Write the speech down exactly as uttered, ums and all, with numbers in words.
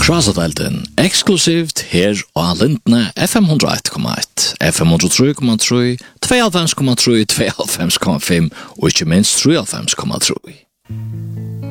Krasadalden, eksklusivt her og Lindne F M hundre og ett komma ett, F M hundre og tre komma tre, två komma tre, två komma fem og ikke minst tre komma tre.